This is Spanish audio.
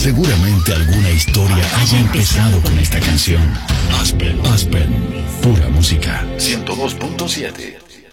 Seguramente alguna historia haya empezado con esta canción. Aspen, pura música. 102.7.